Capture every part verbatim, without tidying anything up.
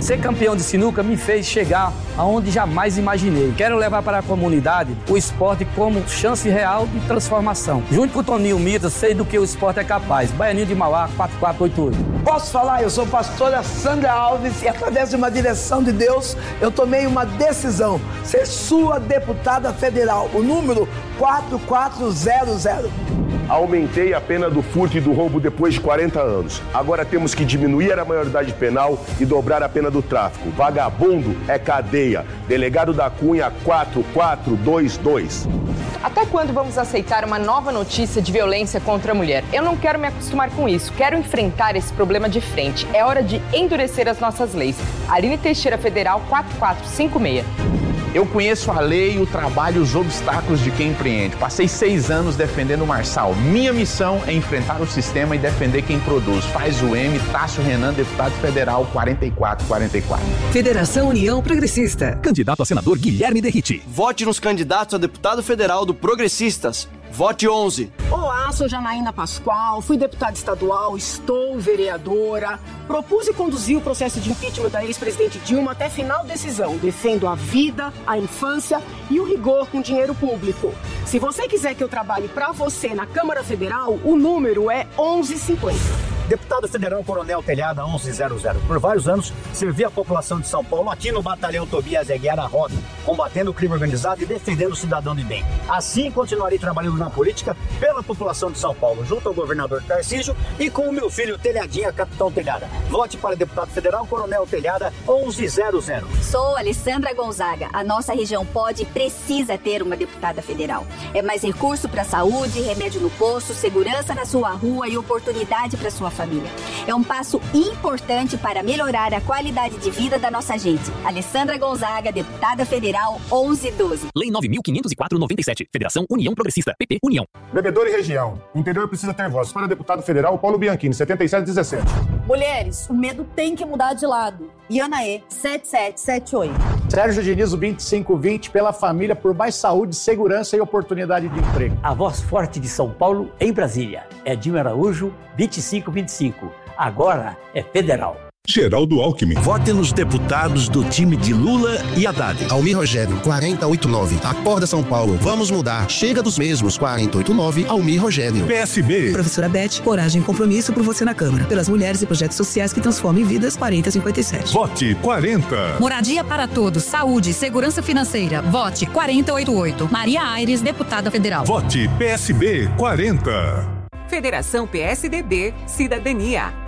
Ser campeão de sinuca me fez chegar aonde jamais imaginei. Quero levar para a comunidade o esporte como chance real de transformação. Junto com o Toninho Mita, sei do que o esporte é capaz. Baianinho de Mauá, quatro quatro oito oito. Posso falar? Eu sou a pastora Sandra Alves e através de uma direção de Deus, eu tomei uma decisão. Ser sua deputada federal. O número quatro quatro zero zero. Aumentei a pena do furto e do roubo depois de quarenta anos. Agora temos que diminuir a maioridade penal e dobrar a pena do tráfico. Vagabundo é cadeia. Delegado da Cunha quatro quatro dois dois. Até quando vamos aceitar uma nova notícia de violência contra a mulher? Eu não quero me acostumar com isso. Quero enfrentar esse problema de frente. É hora de endurecer as nossas leis. Aline Teixeira Federal quatro quatro cinco seis. Eu conheço a lei, o trabalho e os obstáculos de quem empreende. Passei seis anos defendendo o Marçal. Minha missão é enfrentar o sistema e defender quem produz. Faz o M, Tássio Renan, deputado federal quarenta e quatro quarenta e quatro. Federação União Progressista. Candidato a senador Guilherme Derriti. Vote nos candidatos a deputado federal do Progressistas. Vote onze. Olá, sou Janaína Pascoal, fui deputada estadual, estou vereadora. Propus e conduzi o processo de impeachment da ex-presidente Dilma até final decisão. Defendo a vida, a infância e o rigor com dinheiro público. Se você quiser que eu trabalhe para você na Câmara Federal, o número é onze cinquenta. Deputado Federal Coronel Telhada onze zero zero. Por vários anos, servi a população de São Paulo aqui no Batalhão Tobias Eguiara Roda, combatendo o crime organizado e defendendo o cidadão de bem. Assim, continuarei trabalhando na política pela população de São Paulo, junto ao governador Tarcísio e com o meu filho Telhadinha, capitão Telhada. Vote para deputado federal Coronel Telhada onze zero zero. Sou Alessandra Gonzaga. A nossa região pode e precisa ter uma deputada federal. É mais recurso para a saúde, remédio no posto, segurança na sua rua e oportunidade para sua família. É um passo importante para melhorar a qualidade de vida da nossa gente. Alessandra Gonzaga, deputada federal onze doze. Lei nove mil quinhentos e quatro noventa e sete. Federação União Progressista. P P União. Bebedouro e região. O interior precisa ter voz. Para deputado federal, Paulo Bianchini, setenta e sete dezessete. Mulheres, o medo tem que mudar de lado. Iana E, sete sete sete oito. Sérgio Diniz, vinte e cinco vinte, pela família, por mais saúde, segurança e oportunidade de emprego. A voz forte de São Paulo em Brasília. Edinho Araújo, vinte e cinco vinte e cinco. Agora é federal. Geraldo Alckmin. Vote nos deputados do time de Lula e Haddad. Almir Rogério, quarenta e oito nove. Acorda São Paulo, vamos mudar. Chega dos mesmos, quarenta e oito nove, Almir Rogério. P S B. Professora Beth, coragem e compromisso por você na Câmara. Pelas mulheres e projetos sociais que transformam vidas, quarenta cinquenta e sete. Vote quarenta. Moradia para todos, saúde, segurança financeira. Vote quarenta e oito oito. Maria Aires, deputada federal. Vote P S B quarenta. Federação P S D B, Cidadania.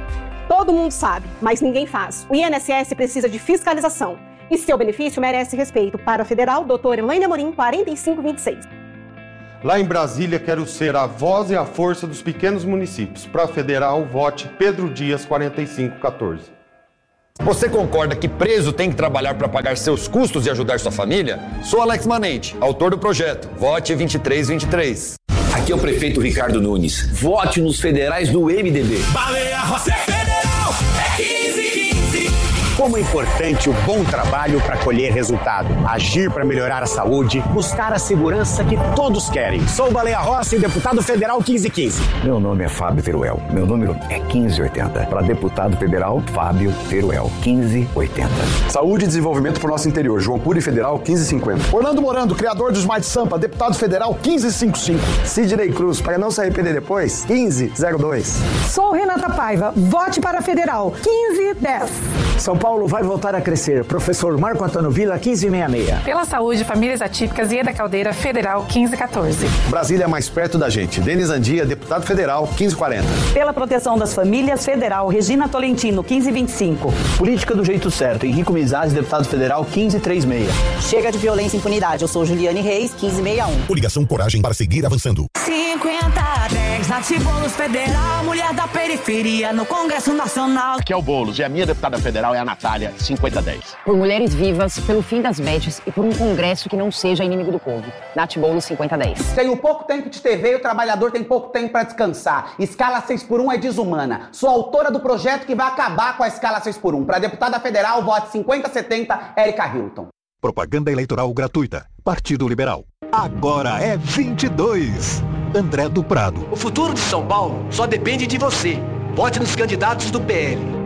Todo mundo sabe, mas ninguém faz. O I N S S precisa de fiscalização. E seu benefício merece respeito. Para a Federal, doutora Elaine Amorim, quarenta e cinco vinte e seis. Lá em Brasília, quero ser a voz e a força dos pequenos municípios. Para a Federal, vote Pedro Dias, quarenta e cinco quatorze. Você concorda que preso tem que trabalhar para pagar seus custos e ajudar sua família? Sou Alex Manente, autor do projeto. Vote vinte e três vinte e três. Aqui é o prefeito Ricardo Nunes. Vote nos federais do M D B. Baleia Rossi é federal, é quinze quinze. Como é importante o bom trabalho para colher resultado, agir para melhorar a saúde, buscar a segurança que todos querem. Sou Baleia Rossi, deputado federal quinze quinze. Meu nome é Fábio Teruel. Meu número é quinze oitenta. Para deputado federal, Fábio Teruel, quinze oitenta. Saúde e desenvolvimento para o nosso interior. João Cury Federal, quinze cinquenta. Orlando Morando, criador do Smart Sampa, deputado federal, quinze cinquenta e cinco. Sidney Cruz, para não se arrepender depois, quinze zero dois. Sou Renata Paiva, vote para federal, quinze dez. São Paulo vai voltar a crescer. Professor Marco Antônio Vila, quinze sessenta e seis. Pela saúde, famílias atípicas e Eda Caldeira, federal, quinze quatorze. Brasília mais perto da gente. Denis Andia, deputado federal, quinze quarenta. Pela proteção das famílias, federal, Regina Tolentino, quinze vinte e cinco. Política do jeito certo. Henrico Mizaz, deputado federal, quinze trinta e seis. Chega de violência e impunidade. Eu sou Juliane Reis, quinze sessenta e um. Coligação Coragem para seguir avançando. cinquenta a dez, Nath Boulos Federal, mulher da periferia no Congresso Nacional. Aqui é o Boulos e a minha deputada federal é a Natália, cinquenta a dez. Por mulheres vivas, pelo fim das bets e por um Congresso que não seja inimigo do povo. Nath Boulos, cinquenta a dez. Tenho pouco tempo de T V e o trabalhador tem pouco tempo para descansar. Escala seis por um é desumana. Sou autora do projeto que vai acabar com a escala seis por um. Para deputada federal, vote cinquenta setenta, Érica Hilton. Propaganda eleitoral gratuita. Partido Liberal. Agora é vinte e dois. André do Prado. O futuro de São Paulo só depende de você. Vote nos candidatos do P L.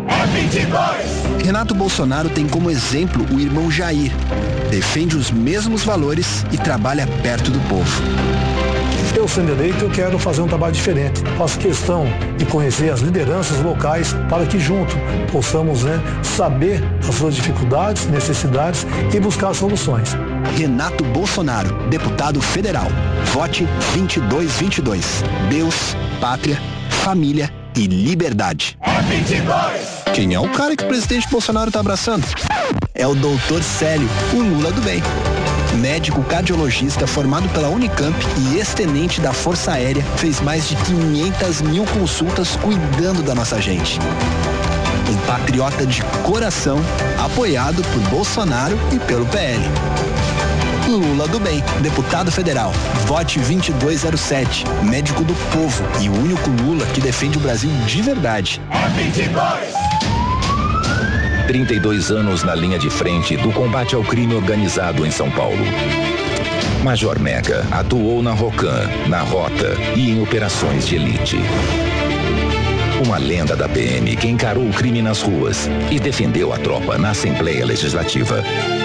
é vinte e dois. Renato Bolsonaro tem como exemplo o irmão Jair. Defende os mesmos valores e trabalha perto do povo. Eu, sendo eleito, eu quero fazer um trabalho diferente. Faço questão de conhecer as lideranças locais para que junto possamos, né, saber as suas dificuldades, necessidades e buscar soluções. Renato Bolsonaro, deputado federal. Vote vinte e dois vinte e dois. Deus, pátria, família e liberdade. É vinte e dois. Quem é o cara que o presidente Bolsonaro está abraçando? É o doutor Célio, o Lula do bem. Médico cardiologista formado pela Unicamp e ex-tenente da Força Aérea, fez mais de quinhentas mil consultas cuidando da nossa gente. Um patriota de coração, apoiado por Bolsonaro e pelo P L. Lula do bem, deputado federal. Vote vinte e dois zero sete. Médico do povo e o único Lula que defende o Brasil de verdade. É vinte e dois. trinta e dois anos na linha de frente do combate ao crime organizado em São Paulo. Major Mega atuou na Rocan, na Rota e em operações de elite. Uma lenda da P M que encarou o crime nas ruas e defendeu a tropa na Assembleia Legislativa.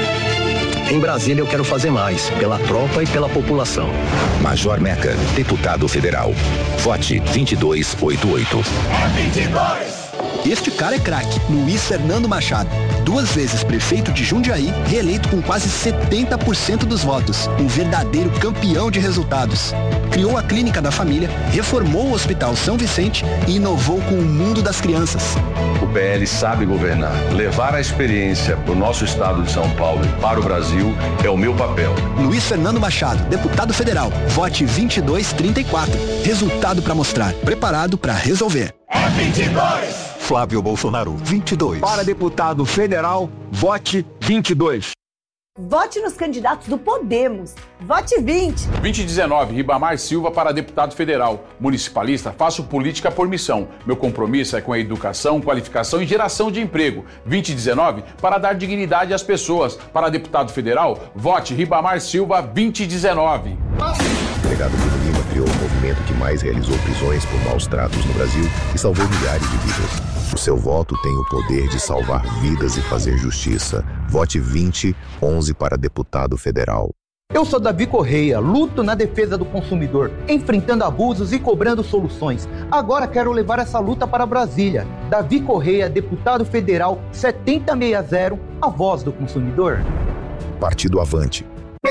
Em Brasília eu quero fazer mais, pela tropa e pela população. Major Meca, deputado federal. Vote vinte e dois oitenta e oito. É vinte e dois. Este cara é craque, Luiz Fernando Machado. Duas vezes prefeito de Jundiaí, reeleito com quase setenta por cento dos votos. Um verdadeiro campeão de resultados. Criou a Clínica da Família, reformou o Hospital São Vicente e inovou com o mundo das crianças. O P L sabe governar. Levar a experiência para o nosso estado de São Paulo e para o Brasil é o meu papel. Luiz Fernando Machado, deputado federal. Vote vinte e dois trinta e quatro. Resultado para mostrar. Preparado para resolver. É vinte e dois. Flávio Bolsonaro, vinte e dois. Para deputado federal, vote vinte e dois. Vote nos candidatos do Podemos. Vote vinte. vinte e dezenove, Ribamar Silva para deputado federal. Municipalista, faço política por missão. Meu compromisso é com a educação, qualificação e geração de emprego. vinte e dezenove, para dar dignidade às pessoas. Para deputado federal, vote Ribamar Silva vinte e dezenove. O delegado Bruno Lima criou o movimento que mais realizou prisões por maus tratos no Brasil e salvou milhares de vidas. O seu voto tem o poder de salvar vidas e fazer justiça. Vote vinte, onze para deputado federal. Eu sou Davi Correia, luto na defesa do consumidor, enfrentando abusos e cobrando soluções. Agora quero levar essa luta para Brasília. Davi Correia, deputado federal setenta e sessenta, a voz do consumidor. Partido Avante.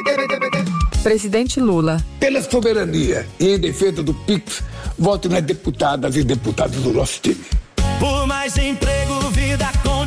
Presidente Lula. Pela soberania e em defesa do Pix, voto nas deputadas e deputados do nosso time. Por mais emprego, vida com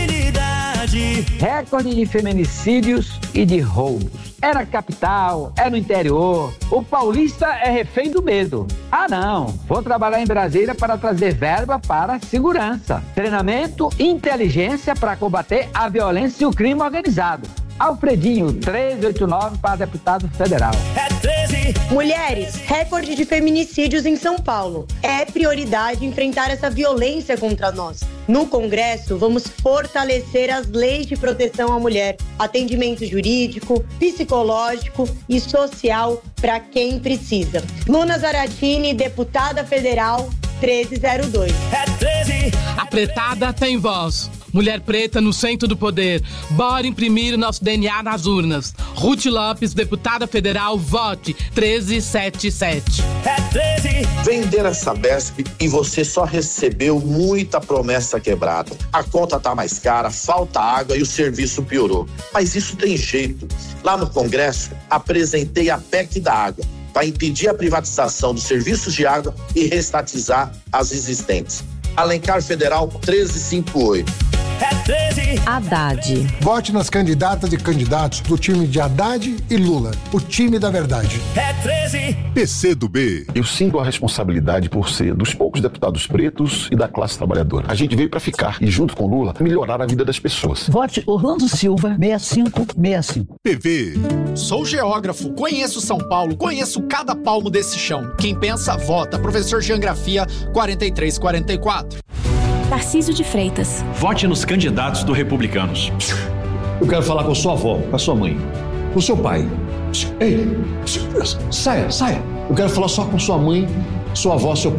dignidade. Recorde de feminicídios e de roubos. É na capital, é no interior. O paulista é refém do medo. Ah, não. Vou trabalhar em Brasília para trazer verba para a segurança. Treinamento e inteligência para combater a violência e o crime organizado. Alfredinho, trezentos e oitenta e nove para deputado federal. É treze. Mulheres, recorde de feminicídios em São Paulo. É prioridade enfrentar essa violência contra nós. No Congresso, vamos fortalecer as leis de proteção à mulher, atendimento jurídico, psicológico e social para quem precisa. Luna Zaratini, deputada federal, treze zero dois. É treze. A pretada tem voz. Mulher preta no centro do poder. Bora imprimir o nosso D N A nas urnas. Ruth Lopes, deputada federal, vote treze setenta e sete. É treze. Vender a Sabesp e você só recebeu muita promessa quebrada. A conta tá mais cara, falta água e o serviço piorou. Mas isso tem jeito. Lá no Congresso, apresentei a P E C da água. Vai impedir a privatização dos serviços de água e restatizar as existentes. Alencar Federal treze cinquenta e oito. É treze. Haddad. Vote nas candidatas e candidatos do time de Haddad e Lula, o time da verdade. É treze. P C do B. Eu sinto a responsabilidade por ser dos poucos deputados pretos e da classe trabalhadora. A gente veio para ficar e, junto com Lula, melhorar a vida das pessoas. Vote Orlando Silva, sessenta e cinco sessenta e cinco. T V. Sou geógrafo, conheço São Paulo, conheço cada palmo desse chão. Quem pensa, vota. Professor Geografia, quarenta e três quarenta e quatro. Tarcísio de Freitas. Vote nos candidatos do Republicanos. Eu quero falar com a sua avó, com a sua mãe, com o seu pai. Ei, saia, saia. Eu quero falar só com sua mãe, sua avó, seu pai.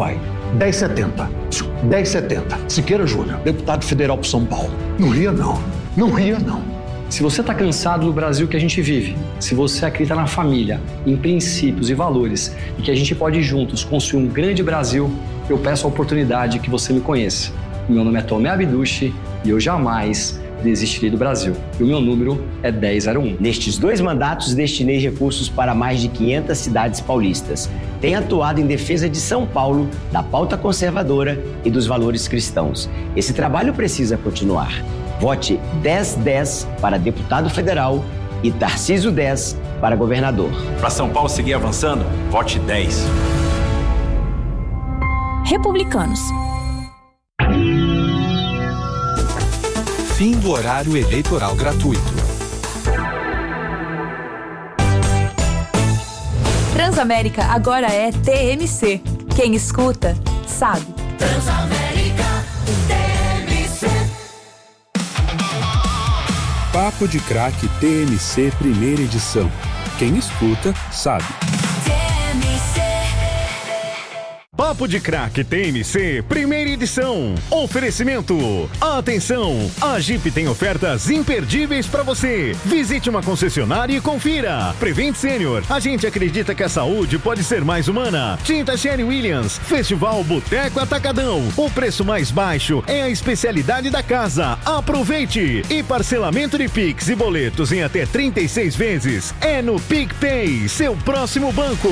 dez e setenta. dez e setenta. Siqueira Júnior, deputado federal por São Paulo. Não ria, não. Não ria, não. Se você está cansado do Brasil que a gente vive, se você acredita na família, em princípios e valores e que a gente pode juntos construir um grande Brasil, eu peço a oportunidade que você me conheça. Meu nome é Tomé Abdushi e eu jamais desistirei do Brasil. E o meu número é dez zero um. Nestes dois mandatos, destinei recursos para mais de quinhentas cidades paulistas. Tenho atuado em defesa de São Paulo, da pauta conservadora e dos valores cristãos. Esse trabalho precisa continuar. Vote dez dez para deputado federal e Tarcísio dez para governador. Para São Paulo seguir avançando, vote dez. Republicanos. Fim do horário eleitoral gratuito. Transamérica agora é T M C. Quem escuta, sabe. Transamérica T M C. Papo de Craque T M C primeira edição. Quem escuta, sabe. Papo de Craque T M C, primeira edição. Oferecimento. Atenção, a Jeep tem ofertas imperdíveis para você. Visite uma concessionária e confira. Prevent Senior, a gente acredita que a saúde pode ser mais humana. Tinta Sherry Williams, Festival Boteco Atacadão. O preço mais baixo é a especialidade da casa. Aproveite. E parcelamento de Pix e boletos em até trinta e seis vezes. É no PicPay, seu próximo banco.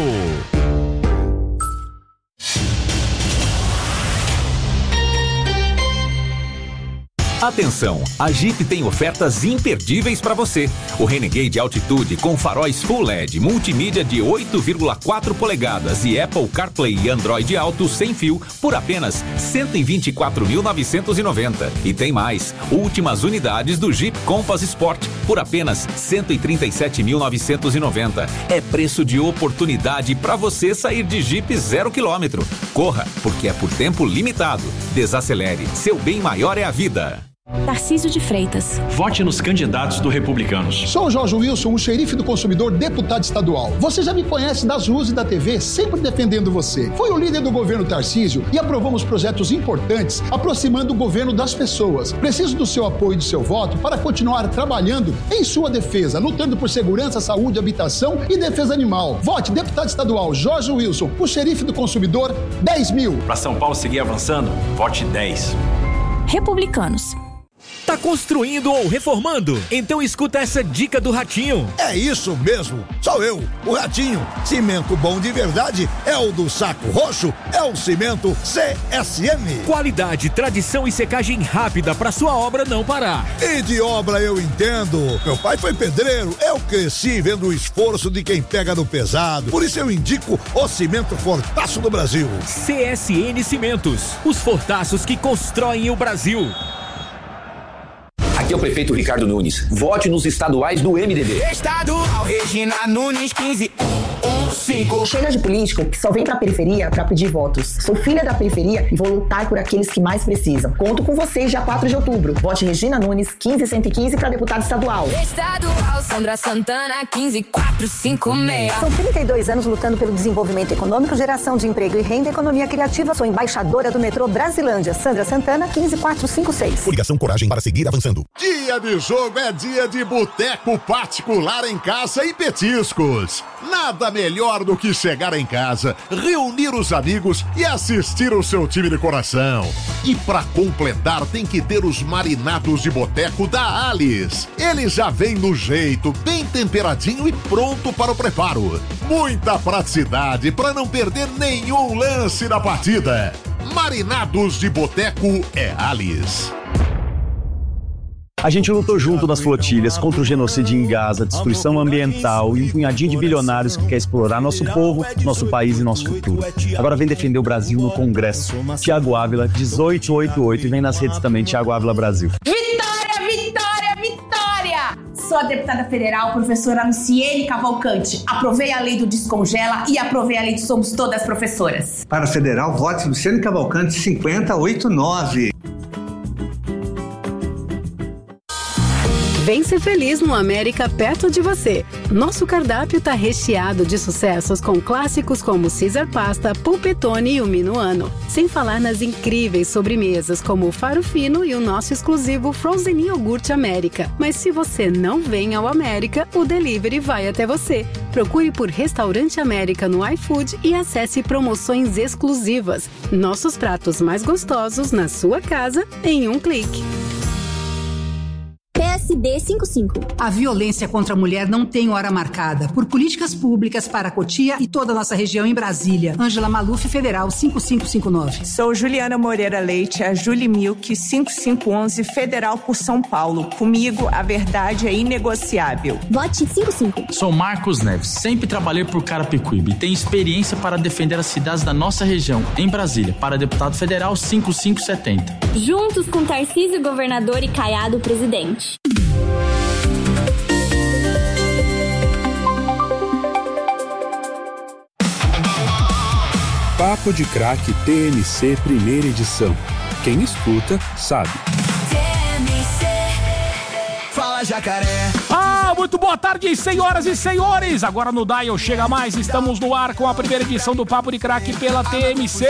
Atenção, a Jeep tem ofertas imperdíveis para você. O Renegade Altitude com faróis Full L E D, multimídia de oito vírgula quatro polegadas e Apple CarPlay e Android Auto sem fio por apenas cento e vinte e quatro mil novecentos e noventa. E tem mais, últimas unidades do Jeep Compass Sport por apenas cento e trinta e sete mil novecentos e noventa. É preço de oportunidade para você sair de Jeep zero quilômetro. Corra, porque é por tempo limitado. Desacelere, seu bem maior é a vida. Tarcísio de Freitas. Vote nos candidatos do Republicanos. Sou o Jorge Wilson, o xerife do consumidor, deputado estadual. Você já me conhece das ruas e da T V, sempre defendendo você. Fui o líder do governo Tarcísio e aprovamos projetos importantes, aproximando o governo das pessoas. Preciso do seu apoio e do seu voto para continuar trabalhando em sua defesa, lutando por segurança, saúde, habitação e defesa animal. Vote deputado estadual Jorge Wilson, o xerife do consumidor, dez mil. Para São Paulo seguir avançando, vote dez. Republicanos. Tá construindo ou reformando? Então escuta essa dica do Ratinho. É isso mesmo, sou eu, o Ratinho. Cimento bom de verdade é o do Saco Roxo, é o cimento C S M. Qualidade, tradição e secagem rápida pra sua obra não parar. E de obra eu entendo. Meu pai foi pedreiro, eu cresci vendo o esforço de quem pega no pesado. Por isso eu indico o cimento Fortaço do Brasil. C S N Cimentos, os fortaços que constroem o Brasil. Aqui é o prefeito Ricardo Nunes. Vote nos estaduais do M D B. Estadual Regina Nunes quinze um cinco. Chega de político que só vem pra periferia pra pedir votos. Sou filha da periferia e vou lutar por aqueles que mais precisam. Conto com vocês dia quatro de outubro. Vote Regina Nunes quinze cento e quinze pra deputado estadual. Estadual Sandra Santana quinze quatrocentos e cinquenta e seis. São trinta e dois anos lutando pelo desenvolvimento econômico, geração de emprego e renda, economia criativa. Sou embaixadora do metrô Brasilândia. Sandra Santana quinze quatrocentos e cinquenta e seis. Coligação Coragem para seguir avançando. Dia de jogo é dia de boteco particular em casa e petiscos. Nada melhor do que chegar em casa, reunir os amigos e assistir o seu time de coração. E pra completar tem que ter os marinados de boteco da Alice. Ele já vem no jeito, bem temperadinho e pronto para o preparo. Muita praticidade para não perder nenhum lance da partida. Marinados de boteco é Alice. A gente lutou junto nas flotilhas contra o genocídio em Gaza, destruição ambiental e um punhadinho de bilionários que quer explorar nosso povo, nosso país e nosso futuro. Agora vem defender o Brasil no Congresso. Tiago Ávila, dezoito oitenta e oito, e vem nas redes também, Tiago Ávila Brasil. Vitória, vitória, vitória! Sou a deputada federal, professora Luciene Cavalcante. Aprovei a lei do Descongela e aprovei a lei do Somos Todas Professoras. Para a federal, vote Luciene Cavalcante cinquenta oitenta e nove. Vem ser feliz no América perto de você. Nosso cardápio tá recheado de sucessos com clássicos como Caesar Pasta, Pulpetone e o Minuano. Sem falar nas incríveis sobremesas como o Faro Fino e o nosso exclusivo Frozen Iogurte América. Mas se você não vem ao América, o delivery vai até você. Procure por Restaurante América no iFood e acesse promoções exclusivas. Nossos pratos mais gostosos na sua casa em um clique. P S D cinquenta e cinco. A violência contra a mulher não tem hora marcada. Por políticas públicas para Cotia e toda a nossa região em Brasília. Ângela Maluf, Federal cinco cinco cinco nove. Sou Juliana Moreira Leite, a Julie Milk cinco cinco um um, Federal por São Paulo. Comigo, a verdade é inegociável. Vote cinquenta e cinco. Sou Marcos Neves, sempre trabalhei por Carapicuíba e tenho experiência para defender as cidades da nossa região, em Brasília, para deputado federal cinco cinco sete zero. Juntos com Tarcísio, governador, e Caiado, presidente. Papo de Craque T M C Primeira Edição. Quem escuta, sabe. Fala, Jacaré. Ah, muito boa tarde, senhoras e senhores. Agora no Dial Chega Mais, estamos no ar com a primeira edição do Papo de Craque pela T M C.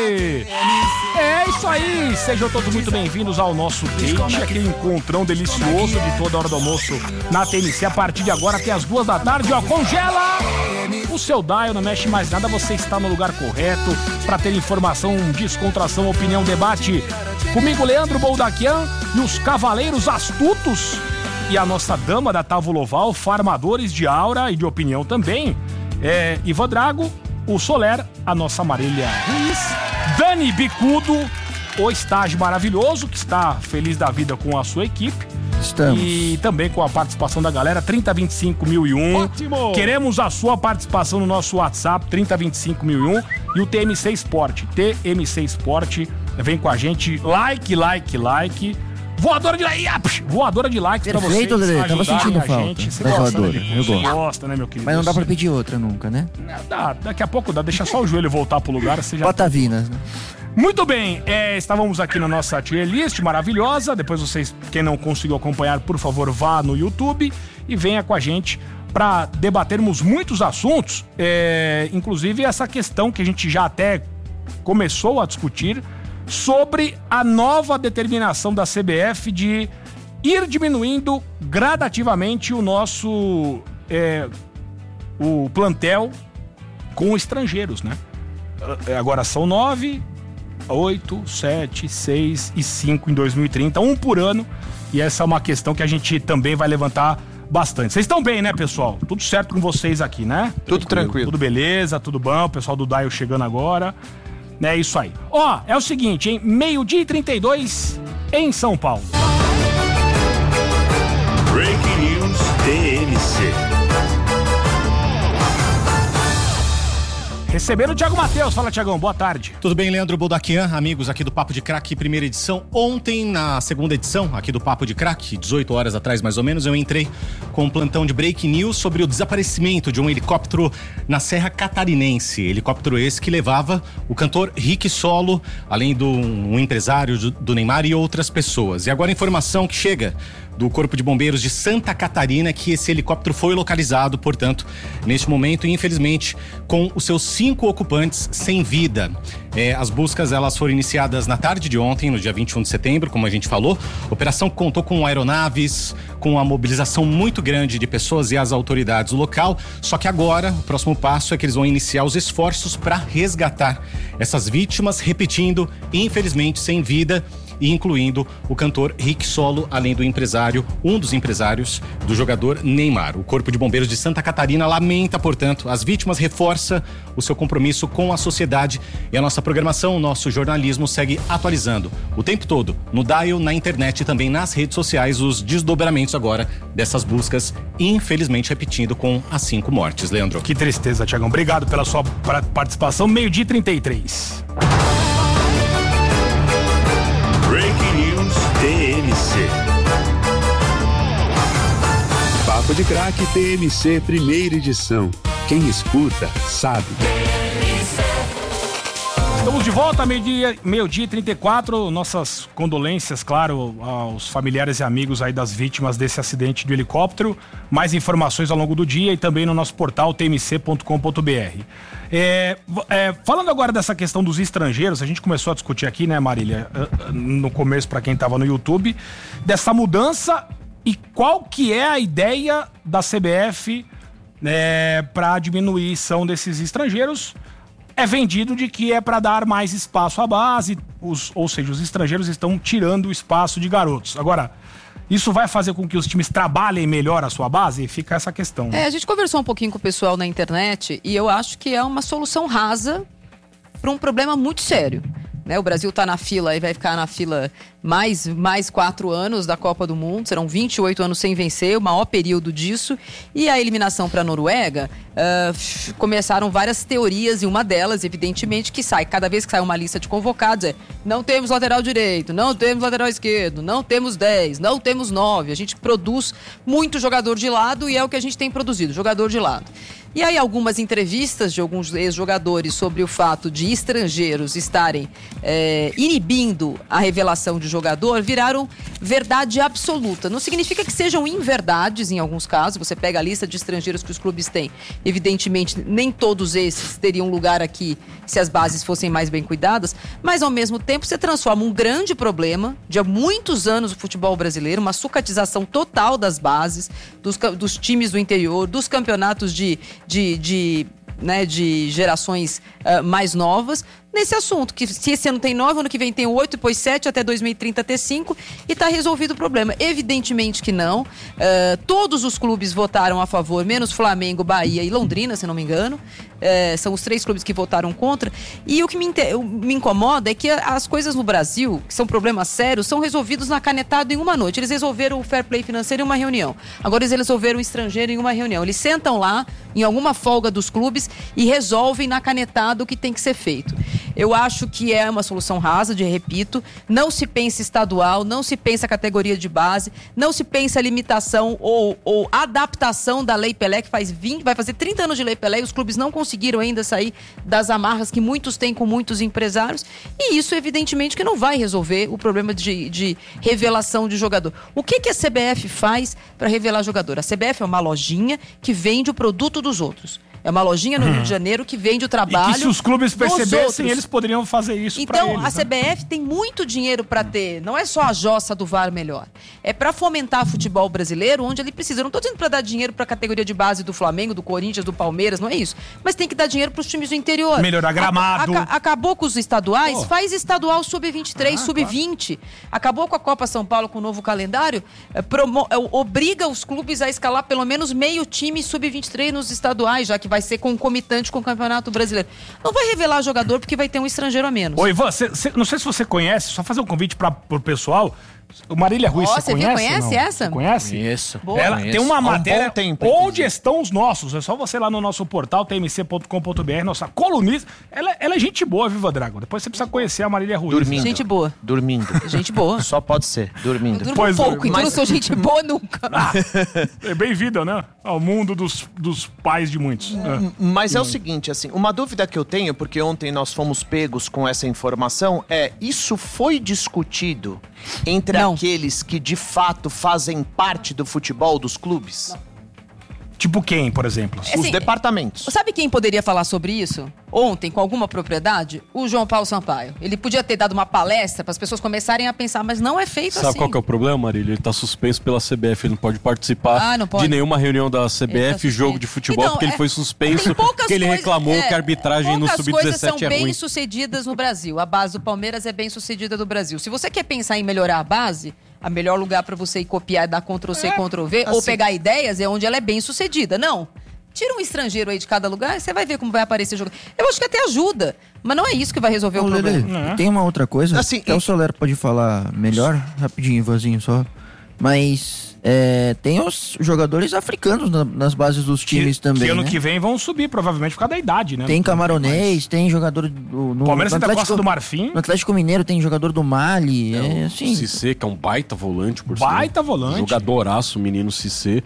É isso aí, sejam todos muito bem-vindos ao nosso date, aquele encontrão delicioso de toda hora do almoço na T M C. A partir de agora até as duas da tarde, ó, congela o seu dial, não mexe mais nada, você está no lugar correto para ter informação, descontração, opinião, debate. Comigo, Leandro Boldaquian e os cavaleiros astutos e a nossa dama da Távola Oval, farmadores de aura e de opinião também. É, Ivan Drago, o Soler, a nossa Marília Ruiz, Dani Bicudo, o estágio maravilhoso, que está feliz da vida com a sua equipe. Estamos. E também com a participação da galera, trinta vinte e cinco mil e um. Ótimo! Queremos a sua participação no nosso WhatsApp, trinta vinte e cinco mil e um. E o T M C Sport, T M C Sport, vem com a gente, like, like, like. Voadora de likes, voadora de likes pra vocês. Perfeito, Lelê, tava sentindo falta gente. Você da gosta, voadora, né, eu Você gosto. gosta, né, meu querido? Mas não dá pra pedir outra nunca, né? Dá, daqui a pouco dá, deixa só o joelho voltar pro lugar, você já... Botavinas, né? Muito bem, é, estávamos aqui na nossa tier list maravilhosa. Depois vocês, quem não conseguiu acompanhar, por favor, vá no YouTube e venha com a gente para debatermos muitos assuntos, é, inclusive essa questão que a gente já até começou a discutir sobre a nova determinação da C B F de ir diminuindo gradativamente o nosso é, o plantel com estrangeiros, né? Agora são nove, oito, sete, seis e cinco em dois mil e trinta, um por ano, e essa é uma questão que a gente também vai levantar bastante. Vocês estão bem, né, pessoal? Tudo certo com vocês aqui, né? Tudo tranquilo. Tudo beleza, tudo bom, o pessoal do Dial chegando agora. É isso aí. Ó, é o seguinte, hein? Meio-dia e trinta e dois em São Paulo. Breaking News T M C. Recebendo o Thiago Matheus. Fala, Thiagão, boa tarde. Tudo bem, Leandro Boldaquian, amigos aqui do Papo de Craque, primeira edição. Ontem, na segunda edição aqui do Papo de Craque, dezoito horas atrás mais ou menos, eu entrei com um plantão de Breaking News sobre o desaparecimento de um helicóptero na Serra Catarinense. Helicóptero esse que levava o cantor Rick Solo, além do um empresário do Neymar e outras pessoas. E agora a informação que chega do Corpo de Bombeiros de Santa Catarina é que esse helicóptero foi localizado, portanto, neste momento, infelizmente, com os seus cinco ocupantes sem vida. É, as buscas, elas foram iniciadas na tarde de ontem, no dia vinte e um de setembro, como a gente falou. Operação que contou com aeronaves, com a mobilização muito grande de pessoas e as autoridades do local. Só que agora, o próximo passo é que eles vão iniciar os esforços para resgatar essas vítimas, repetindo, infelizmente, sem vida, e incluindo o cantor Rick Solo, além do empresário, um dos empresários do jogador Neymar. O Corpo de Bombeiros de Santa Catarina lamenta, portanto, as vítimas, reforça o seu compromisso com a sociedade, e a nossa programação, o nosso jornalismo segue atualizando o tempo todo, no Dial, na internet e também nas redes sociais, os desdobramentos agora dessas buscas, infelizmente repetindo com as cinco mortes. Leandro. Que tristeza, Thiagão. Obrigado pela sua participação. Meio-dia e trinta e três. Breaking News T M C. Papo de Craque T M C Primeira Edição. Quem escuta, sabe. Estamos de volta, meio-dia, meio-dia e trinta e quatro. Nossas condolências, claro, aos familiares e amigos aí das vítimas desse acidente de helicóptero. Mais informações ao longo do dia e também no nosso portal t m c ponto com ponto b r. É, é, falando agora dessa questão dos estrangeiros, a gente começou a discutir aqui, né, Marília, no começo, para quem estava no YouTube, dessa mudança e qual que é a ideia da C B F, né, para a diminuição desses estrangeiros. É vendido de que é para dar mais espaço à base, os, ou seja, os estrangeiros estão tirando o espaço de garotos. Agora, isso vai fazer com que os times trabalhem melhor a sua base? Fica essa questão. Né? É, a gente conversou um pouquinho com o pessoal na internet e eu acho que é uma solução rasa para um problema muito sério. Né? O Brasil está na fila e vai ficar na fila mais, mais quatro anos da Copa do Mundo. Serão vinte e oito anos sem vencer, o maior período disso. E a eliminação para a Noruega, uh, começaram várias teorias e uma delas, evidentemente, que sai, cada vez que sai uma lista de convocados, é não temos lateral direito, não temos lateral esquerdo, não temos dez, não temos nove. A gente produz muito jogador de lado e é o que a gente tem produzido, jogador de lado. E aí algumas entrevistas de alguns ex-jogadores sobre o fato de estrangeiros estarem é, inibindo a revelação de jogador viraram verdade absoluta. Não significa que sejam inverdades em alguns casos. Você pega a lista de estrangeiros que os clubes têm. Evidentemente, nem todos esses teriam lugar aqui se as bases fossem mais bem cuidadas. Mas, ao mesmo tempo, você transforma um grande problema de há muitos anos do futebol brasileiro, uma sucatização total das bases, dos, dos times do interior, dos campeonatos de... de, de né, de gerações uh, mais novas, nesse assunto, que se esse ano tem nove, ano que vem tem oito, depois sete, até dois mil e trinta ter cinco, e está resolvido o problema. Evidentemente que não. Uh, todos os clubes votaram a favor, menos Flamengo, Bahia e Londrina, se não me engano. Uh, são os três clubes que votaram contra. E o que me, me incomoda é que as coisas no Brasil, que são problemas sérios, são resolvidos na canetada em uma noite. Eles resolveram o fair play financeiro em uma reunião. Agora eles resolveram o estrangeiro em uma reunião. Eles sentam lá, em alguma folga dos clubes, e resolvem na canetada o que tem que ser feito. Eu acho que é uma solução rasa, de repito, não se pensa estadual, não se pensa categoria de base, não se pensa limitação ou, ou adaptação da Lei Pelé, que faz vinte, vai fazer trinta anos de Lei Pelé e os clubes não conseguiram ainda sair das amarras que muitos têm com muitos empresários, e isso evidentemente que não vai resolver o problema de, de revelação de jogador. O que, que a C B F faz para revelar jogador? A C B F é uma lojinha que vende o produto dos outros. É uma lojinha no Rio de Janeiro que vende o trabalho. E que se os clubes percebessem, eles poderiam fazer isso então, pra eles. Então, a C B F, né, tem muito dinheiro para ter. Não é só a jossa do V A R melhor. É para fomentar o futebol brasileiro, onde ele precisa. Eu não estou dizendo para dar dinheiro para a categoria de base do Flamengo, do Corinthians, do Palmeiras, não é isso. Mas tem que dar dinheiro para os times do interior. Melhorar gramado. A, a, acabou com os estaduais, oh. faz estadual sub vinte e três, ah, sub vinte. Claro. Acabou com a Copa São Paulo com o novo calendário. É, promo, é, obriga os clubes a escalar pelo menos meio time sub vinte e três nos estaduais, já que vai ser concomitante com o Campeonato Brasileiro. Não vai revelar jogador porque vai ter um estrangeiro a menos. Oi, Ivan, cê, cê, não sei se você conhece, só fazer um convite para o pessoal. O Marília Ruiz, oh, você conhece? Você conhece essa? Você conhece? Conheço. Ela conheço. tem uma matéria um tempo, onde inclusive. estão os nossos. É só você ir lá no nosso portal t m c ponto com ponto b r, nossa colunista. Ela, ela é gente boa, Viva Drago. Depois você precisa conhecer a Marília Ruiz. Dormindo. Gente boa. Dormindo. Gente boa. Só pode ser, dormindo. Eu durmo pois pouco, é, então mas... não sou gente boa nunca. Ah, é bem-vinda, né? Ao mundo dos, dos pais de muitos. É. Mas é o seguinte, assim, uma dúvida que eu tenho, porque ontem nós fomos pegos com essa informação, é, isso foi discutido entre não. aqueles que de fato fazem parte do futebol dos clubes? Não. Tipo quem, por exemplo? Assim, os departamentos. Sabe quem poderia falar sobre isso? Ontem, com alguma propriedade? O João Paulo Sampaio. Ele podia ter dado uma palestra para as pessoas começarem a pensar, mas não é feito Sabe assim. Sabe qual que é o problema, Marília? Ele tá suspenso pela C B F, ele não pode participar ah, não pode. de nenhuma reunião da C B F, tá jogo de futebol, então, porque é, ele foi suspenso, porque ele reclamou é, que a arbitragem no sub dezessete é ruim. Poucas coisas são bem sucedidas no Brasil. A base do Palmeiras é bem sucedida do Brasil. Se você quer pensar em melhorar a base, a melhor lugar para você ir copiar é dar Ctrl C, é, Ctrl V, assim, ou pegar ideias é onde ela é bem sucedida. Não. Tira um estrangeiro aí de cada lugar, você vai ver como vai aparecer jogo. Eu acho que até ajuda, mas não é isso que vai resolver Ô, o problema. Lelê, tem uma outra coisa, assim, até e... o Solero pode falar melhor, rapidinho, Ivanzinho, só. Mas é, tem os jogadores africanos na, nas bases dos times que, também, que ano né? que vem vão subir, provavelmente por causa da idade, né? Tem camaronês, tem jogador do... No, Palmeiras no tem Atlético, Costa do Marfim. No Atlético Mineiro tem jogador do Mali, é, é assim... O Cissé, que é um baita volante, por Baita cima. volante. Jogadoraço, menino Cissé.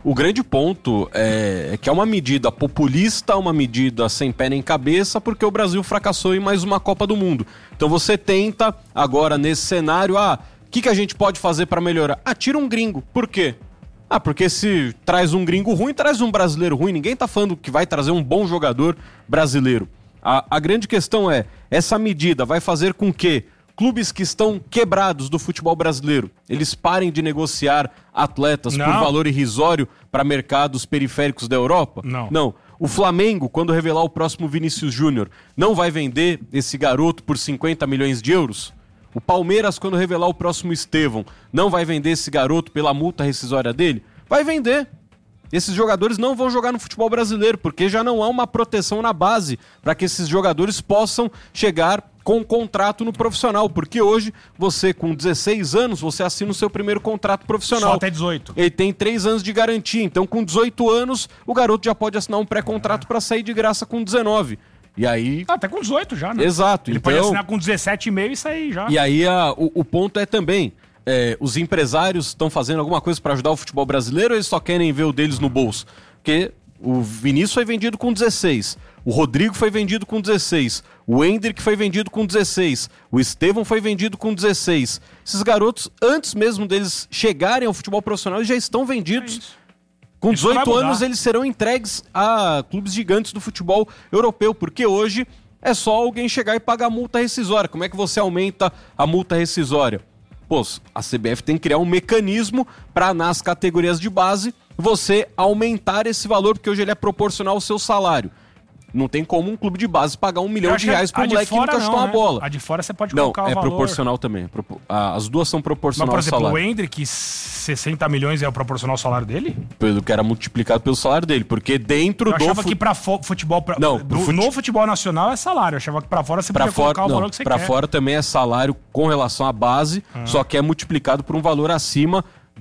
O grande ponto é, é que é uma medida populista, uma medida sem pé nem cabeça, porque o Brasil fracassou em mais uma Copa do Mundo. Então você tenta, agora nesse cenário, ah, o que, que a gente pode fazer para melhorar? Ah, tira um gringo. Por quê? Ah, porque se traz um gringo ruim, traz um brasileiro ruim. Ninguém tá falando que vai trazer um bom jogador brasileiro. A, a grande questão é, essa medida vai fazer com que clubes que estão quebrados do futebol brasileiro, eles parem de negociar atletas Não. por valor irrisório para mercados periféricos da Europa? Não. Não. O Flamengo, quando revelar o próximo Vinícius Júnior, não vai vender esse garoto por cinquenta milhões de euros? O Palmeiras, quando revelar o próximo Estevão, não vai vender esse garoto pela multa rescisória dele? Vai vender. Esses jogadores não vão jogar no futebol brasileiro, porque já não há uma proteção na base para que esses jogadores possam chegar com um contrato no profissional, porque hoje você com dezesseis anos, você assina o seu primeiro contrato profissional. Só até dezoito. Ele tem três anos de garantia, então com dezoito anos o garoto já pode assinar um pré-contrato é. para sair de graça com dezenove. E aí... Ah, até com dezoito já, né? Exato. Ele então... pode assinar com dezessete e meio e sair já. E aí a, o, o ponto é também, é, os empresários estão fazendo alguma coisa para ajudar o futebol brasileiro ou eles só querem ver o deles no bolso? Porque o Vinícius foi vendido com dezesseis, o Rodrigo foi vendido com dezesseis, o Endrick foi vendido com dezesseis, o Estevão foi vendido com dezesseis. Esses garotos, antes mesmo deles chegarem ao futebol profissional, eles já estão vendidos. É com dezoito anos eles serão entregues a clubes gigantes do futebol europeu, porque hoje é só alguém chegar e pagar a multa rescisória. Como é que você aumenta a multa rescisória? Pô, a C B F tem que criar um mecanismo para nas categorias de base você aumentar esse valor, porque hoje ele é proporcional ao seu salário. Não tem como um clube de base pagar um milhão de reais para um moleque que nunca chutou uma bola. A de fora você pode não, colocar o é valor. Proporcional também. As duas são proporcionais ao salário. Mas, por exemplo, o Endrick, sessenta milhões é o proporcional ao salário dele? Pelo que era multiplicado pelo salário dele, porque dentro eu do... Eu achava fu- que pra fo- futebol... Pra, não, do, fute... no futebol nacional é salário. Eu achava que pra fora você pra podia fora, colocar o não, valor que você pra quer. Pra fora também é salário com relação à base, ah. só que é multiplicado por um valor acima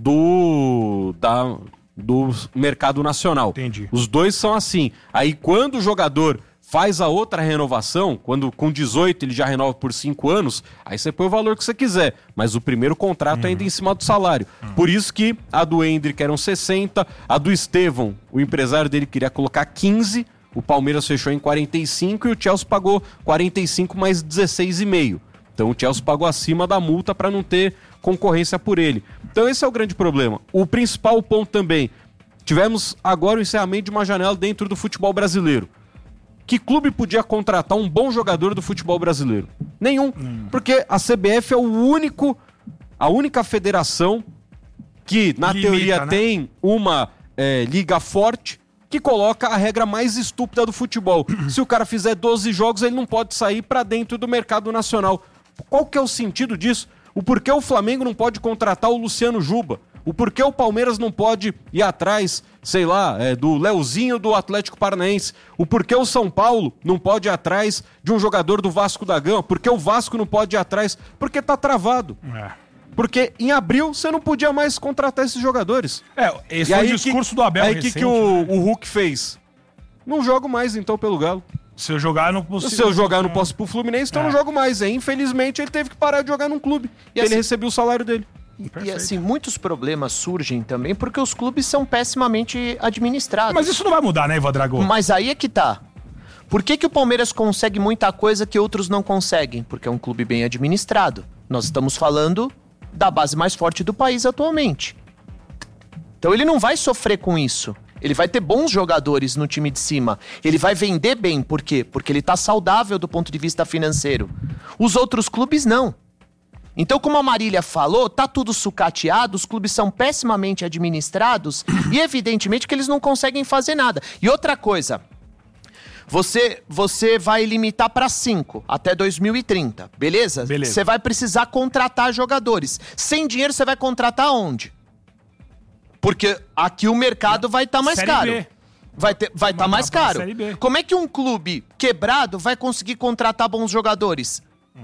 do... da... do mercado nacional. Entendi. Os dois são assim. Aí quando o jogador faz a outra renovação, quando com dezoito ele já renova por cinco anos, aí você põe o valor que você quiser, mas o primeiro contrato uhum. é ainda em cima do salário. Uhum. Por isso que a do Endrick eram sessenta, a do Estevão, o empresário dele queria colocar quinze, o Palmeiras fechou em quarenta e cinco e o Chelsea pagou quarenta e cinco mais dezesseis vírgula cinco. Então o Chelsea pagou acima da multa para não ter concorrência por ele. Então esse é o grande problema. O principal ponto também, tivemos agora o encerramento de uma janela dentro do futebol brasileiro. Que clube podia contratar um bom jogador do futebol brasileiro? Nenhum. Hum. Porque a C B F é o único, a única federação que, na Limita, teoria, né? tem uma é, liga forte que coloca a regra mais estúpida do futebol. Se o cara fizer doze jogos, ele não pode sair para dentro do mercado nacional. Qual que é o sentido disso? O porquê o Flamengo não pode contratar o Luciano Juba? O porquê o Palmeiras não pode ir atrás, sei lá, é, do Leozinho do Atlético Paranaense? O porquê o São Paulo não pode ir atrás de um jogador do Vasco da Gama? Porquê o Vasco não pode ir atrás? Porque tá travado. É. Porque em abril você não podia mais contratar esses jogadores. É, esse e foi o discurso que, do Abel Aí o que, que o, o Hulk fez? Não jogo mais então pelo Galo. Se eu jogar, eu não posso... Se eu jogar, não posso pro Fluminense, então é. não jogo mais. Aí, infelizmente, ele teve que parar de jogar num clube. E assim, ele recebeu o salário dele. E, e assim, muitos problemas surgem também porque os clubes são pessimamente administrados. Mas isso não vai mudar, né, Ivan Drago? Mas aí é que tá. Por que, que o Palmeiras consegue muita coisa que outros não conseguem? Porque é um clube bem administrado. Nós estamos falando da base mais forte do país atualmente. Então ele não vai sofrer com isso. Ele vai ter bons jogadores no time de cima. Ele vai vender bem. Por quê? Porque ele tá saudável do ponto de vista financeiro. Os outros clubes não. Então, como a Marília falou, tá tudo sucateado, os clubes são pessimamente administrados e evidentemente que eles não conseguem fazer nada. E outra coisa, você, você vai limitar para cinco até dois mil e trinta, beleza? Beleza. Você vai precisar contratar jogadores. Sem dinheiro você vai contratar onde? Porque aqui o mercado vai estar tá mais Série caro. B. Vai estar vai tá mais caro. Série B. Como é que um clube quebrado vai conseguir contratar bons jogadores?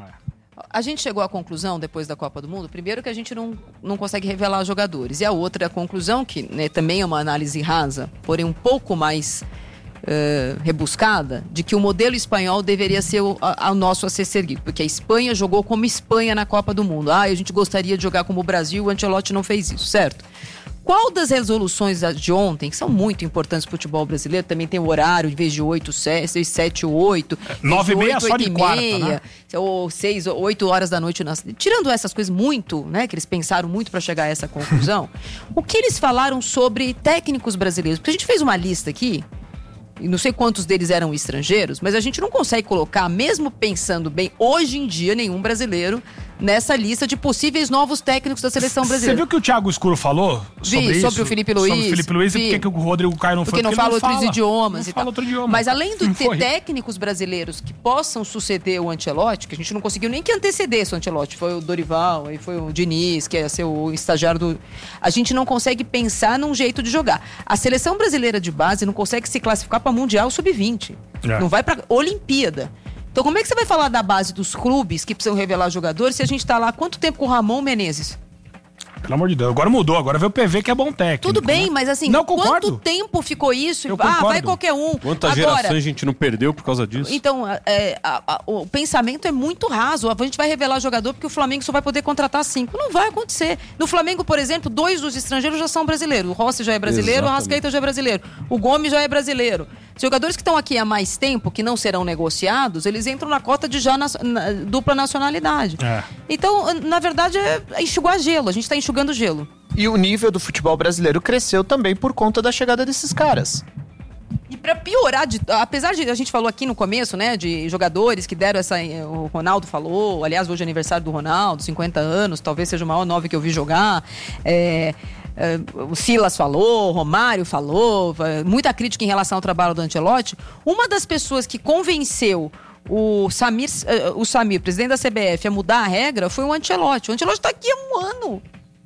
A gente chegou à conclusão, depois da Copa do Mundo, primeiro que a gente não, não consegue revelar jogadores. E a outra conclusão, que né, também é uma análise rasa, porém um pouco mais uh, rebuscada, de que o modelo espanhol deveria ser o a, a nosso a ser seguido. Porque a Espanha jogou como Espanha na Copa do Mundo. Ah, a gente gostaria de jogar como o Brasil, o Ancelotti não fez isso, certo? qual das resoluções de ontem, que são muito importantes para o futebol brasileiro, também tem o horário, em vez de oito, seis, sete, oito, nove e meia só de quarta, né? Ou seis, oito horas da noite. Nas... Tirando essas coisas muito, né, que eles pensaram muito para chegar a essa conclusão, o que eles falaram sobre técnicos brasileiros? Porque a gente fez uma lista aqui, e não sei quantos deles eram estrangeiros, mas a gente não consegue colocar, mesmo pensando bem, hoje em dia, nenhum brasileiro nessa lista de possíveis novos técnicos da seleção brasileira. Você viu que o Thiago Escuro falou sobre Vi, isso? sobre o Felipe Luiz. Sobre o Felipe Luiz Vi. e por que o Rodrigo Caio não foi? Porque não fala outros fala. idiomas não e fala tal. Outro idioma. Mas além de não ter foi. técnicos brasileiros que possam suceder o Ancelotti, que a gente não conseguiu nem que antecedesse o Ancelotti, foi o Dorival, aí foi o Diniz, que ia ser o estagiário do... A gente não consegue pensar num jeito de jogar. A seleção brasileira de base não consegue se classificar para Mundial sub vinte. É. Não vai para Olimpíada. Então como é que você vai falar da base dos clubes que precisam revelar jogadores se a gente tá lá há quanto tempo com o Ramon Menezes? Pelo amor de Deus, agora mudou, agora veio o P V que é bom técnico. Tudo bem, né? mas assim, não, quanto concordo. tempo ficou isso? Eu ah, concordo. vai qualquer um. Quantas agora, gerações a gente não perdeu por causa disso? Então, é, a, a, o pensamento é muito raso. A gente vai revelar jogador porque o Flamengo só vai poder contratar cinco. Não vai acontecer. No Flamengo, por exemplo, dois dos estrangeiros já são brasileiros. O Rossi já é brasileiro, Exatamente. o Arrascaeta já é brasileiro. O Gomes já é brasileiro. Os jogadores que estão aqui há mais tempo, que não serão negociados, eles entram na cota de já na, na, dupla nacionalidade. É. Então, na verdade, é enxugar gelo. A gente está enxugando gelo. E o nível do futebol brasileiro cresceu também por conta da chegada desses caras. E pra piorar, de, apesar de a gente falou aqui no começo, né, de jogadores que deram essa... O Ronaldo falou, aliás, hoje é aniversário do Ronaldo, cinquenta anos, talvez seja o maior nove que eu vi jogar. É, é, o Silas falou, o Romário falou, muita crítica em relação ao trabalho do Ancelotti. Uma das pessoas que convenceu o Samir, o Samir, presidente da C B F, a mudar a regra foi o Ancelotti. O Ancelotti tá aqui há um ano.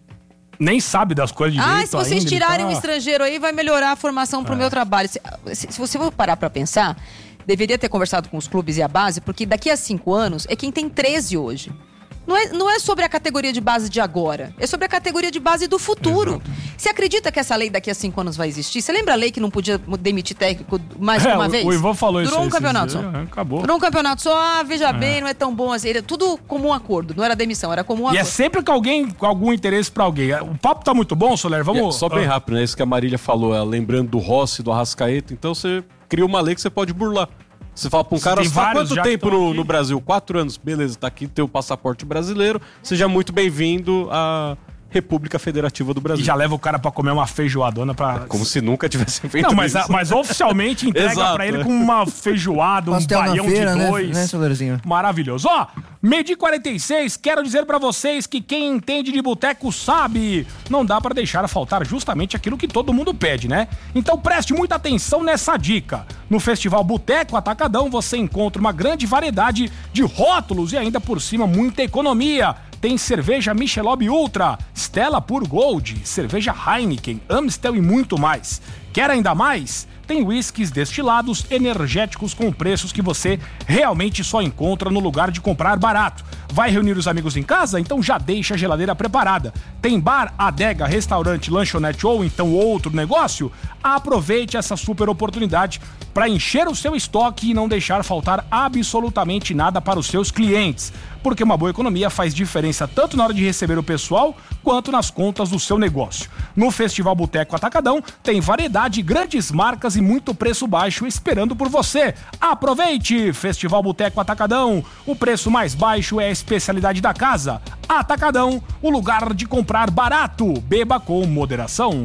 Nem sabe das coisas direito Ah, se vocês ainda, tirarem tá... um estrangeiro aí, vai melhorar a formação pro é. meu trabalho. Se, se, se você for parar pra pensar, deveria ter conversado com os clubes e a base, porque daqui a cinco anos é quem tem treze hoje. Não é, não é sobre a categoria de base de agora, é sobre a categoria de base do futuro. Exato. Você acredita que essa lei daqui a cinco anos vai existir? Você lembra a lei que não podia demitir técnico mais de é, uma o, vez? O Ivan falou Durou isso um campeonato só. É, acabou. Durou um campeonato só, ah, veja é. bem, não é tão bom assim. Era tudo como um acordo, não era demissão, era como um e acordo. E é sempre com alguém, com algum interesse pra alguém. O papo tá muito bom, Soler, vamos... É, só bem rápido, né? Isso que a Marília falou, ela, lembrando do Rossi, do Arrascaeta, então você cria uma lei que você pode burlar. Você fala pra um cara, você tá quanto tempo no, no Brasil? Quatro anos. Beleza, tá aqui teu passaporte brasileiro. Seja muito bem-vindo à República Federativa do Brasil. E já leva o cara pra comer uma feijoadona pra... É como se nunca tivesse feito Não, mas, isso. mas oficialmente entrega Exato, pra ele com uma feijoada, um Pastel baião na feira, de dois. Né, né, Solerzinho? Maravilhoso. Ó, meio-dia e quarenta e seis, quero dizer pra vocês que quem entende de boteco sabe. Não dá pra deixar faltar justamente aquilo que todo mundo pede, né? Então preste muita atenção nessa dica. No Festival Boteco Atacadão você encontra uma grande variedade de rótulos e ainda por cima muita economia. Tem cerveja Michelob Ultra, Stella Pure Gold, cerveja Heineken, Amstel e muito mais. Quer ainda mais? Tem whiskies destilados energéticos com preços que você realmente só encontra no lugar de comprar barato. Vai reunir os amigos em casa? Então já deixa a geladeira preparada. Tem bar, adega, restaurante, lanchonete ou então outro negócio? Aproveite essa super oportunidade para encher o seu estoque e não deixar faltar absolutamente nada para os seus clientes. Porque uma boa economia faz diferença tanto na hora de receber o pessoal quanto nas contas do seu negócio. No Festival Boteco Atacadão tem variedade, grandes marcas e muito preço baixo esperando por você. Aproveite! Festival Boteco Atacadão, o preço mais baixo é a especialidade da casa. Atacadão, o lugar de comprar barato. Beba com moderação.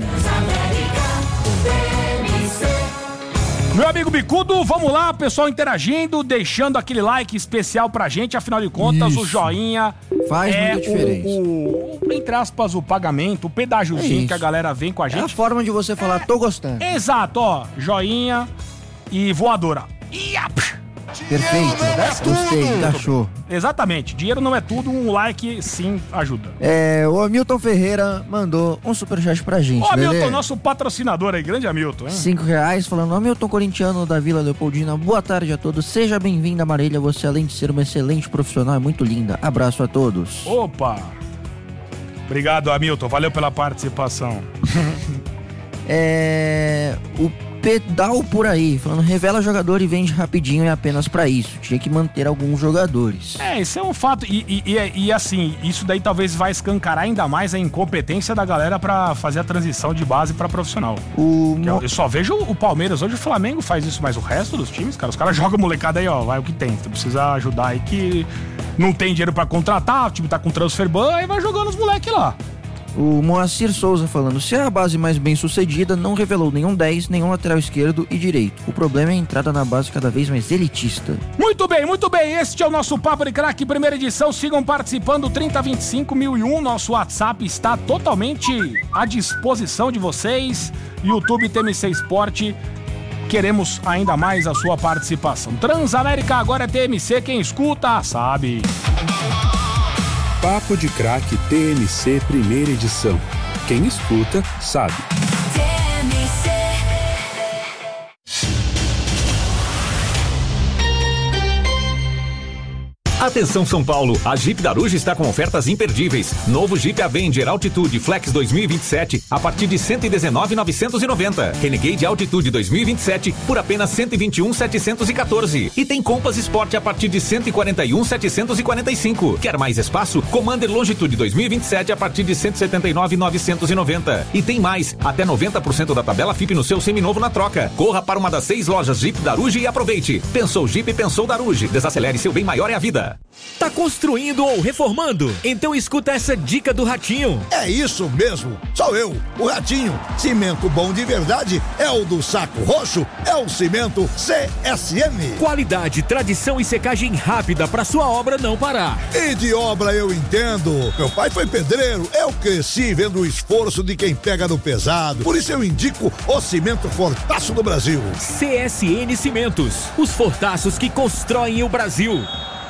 Meu amigo Bicudo, vamos lá, pessoal interagindo, deixando aquele like especial pra gente, afinal de contas, Isso. o joinha faz é muita diferença. O, o, entre aspas, o pagamento, o pedágiozinho é que a galera vem com a gente. É a forma de você falar, tô gostando. Exato, ó, joinha e voadora. Ia, Perfeito, gostei, encaixou. Exatamente, dinheiro não é tudo, um like sim ajuda. É, o Hamilton Ferreira mandou um superchat pra gente. Ô Hamilton, nosso patrocinador aí, grande Hamilton, hein? Cinco reais, falando, Hamilton corintiano da Vila Leopoldina, boa tarde a todos, seja bem-vinda Marília, você além de ser uma excelente profissional, é muito linda, abraço a todos. Opa, obrigado Hamilton, valeu pela participação. É, o Pedal por aí, falando, revela jogador e vende rapidinho e apenas pra isso. Tinha que manter alguns jogadores. É, isso é um fato. E, e, e, e assim, isso daí talvez vai escancarar ainda mais a incompetência da galera pra fazer a transição de base pra profissional. O... Eu, eu só vejo o Palmeiras, hoje o Flamengo faz isso, mas o resto dos times, cara, os caras jogam molecada aí, ó, vai o que tem. Tu precisa ajudar aí que não tem dinheiro pra contratar, o time tá com transfer ban, aí vai jogando os moleques lá. O Moacir Souza falando, se é a base mais bem sucedida, não revelou nenhum dez, nenhum lateral esquerdo e direito. O problema é a entrada na base cada vez mais elitista. Muito bem, muito bem. Este é o nosso Papo de Craque, primeira edição. Sigam participando, trinta, vinte e cinco, mil e um. Nosso WhatsApp está totalmente à disposição de vocês. YouTube T M C Esporte. Queremos ainda mais a sua participação. Transamérica agora é T M C, quem escuta sabe. Papo de Craque T M C primeira edição. Quem escuta, sabe. T M C. Atenção São Paulo, a Jeep Daruge está com ofertas imperdíveis. Novo Jeep Avenger Altitude Flex dois mil e vinte e sete a partir de cento e dezenove mil novecentos e noventa. Renegade Altitude dois mil e vinte e sete por apenas cento e vinte e um mil setecentos e quatorze. E tem Compass Sport a partir de cento e quarenta e um mil setecentos e quarenta e cinco. Quer mais espaço? Commander Longitude dois mil e vinte e sete a partir de cento e setenta e nove mil novecentos e noventa. E tem mais, até noventa por cento da tabela F I P no seu seminovo na troca. Corra para uma das seis lojas Jeep Daruge e aproveite. Pensou Jeep, pensou Daruge. Desacelere, seu bem maior é a vida. Tá construindo ou reformando? Então escuta essa dica do Ratinho. É isso mesmo, sou eu, o Ratinho. Cimento bom de verdade é o do Saco Roxo, é o cimento C S M. Qualidade, tradição e secagem rápida pra sua obra não parar. E de obra eu entendo. Meu pai foi pedreiro, eu cresci vendo o esforço de quem pega no pesado. Por isso eu indico o cimento Fortaço do Brasil. C S N Cimentos, os fortaços que constroem o Brasil.